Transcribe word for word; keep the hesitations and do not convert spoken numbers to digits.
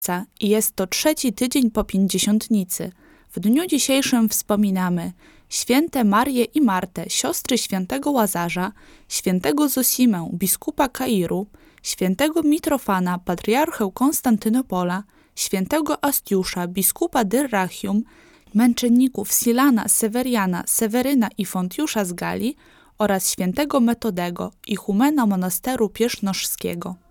i jest to trzeci tydzień po Pięćdziesiątnicy. W dniu dzisiejszym wspominamy święte Marię i Martę, siostry świętego Łazarza, świętego Zosimę, biskupa Kairu, świętego Mitrofana, patriarchę Konstantynopola, świętego Astiusza, biskupa Dyrrachium, męczenników Silana, Seweriana, Seweryna i Fontiusza z Galii oraz świętego Metodego, ichumena monasteru piesznoszskiego.